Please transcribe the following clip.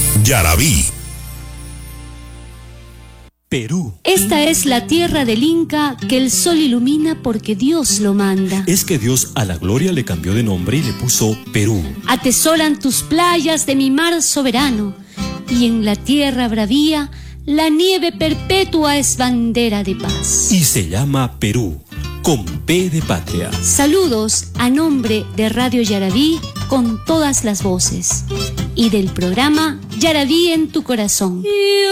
Yaraví. Perú. Esta es la tierra del Inca que el sol ilumina porque Dios lo manda. Es que Dios a la gloria le cambió de nombre y le puso Perú. Atesoran tus playas de mi mar soberano, y en la tierra bravía la nieve perpetua es bandera de paz. Y se llama Perú, con P de patria. Saludos a nombre de Radio Yaraví con todas las voces y del programa Yaraví en tu corazón.